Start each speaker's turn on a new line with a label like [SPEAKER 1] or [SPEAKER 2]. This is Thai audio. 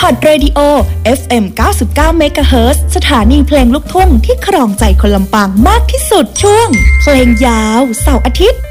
[SPEAKER 1] ดเรดิโอ FM 99 เมกะเฮิรตซ์สถานีเพลงลูกทุ่งที่ครองใจคนลำปางมากที่สุดช่วงเพลงยาวเสาร์อาทิตย์